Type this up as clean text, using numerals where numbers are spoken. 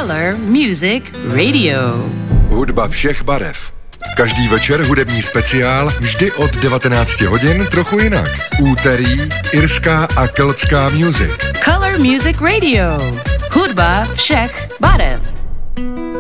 Color Music Radio. Hudba všech barev. Každý večer hudební speciál, vždy od 19 hodin trochu jinak. Úterý, irská a keltská music. Color Music Radio. Hudba všech barev.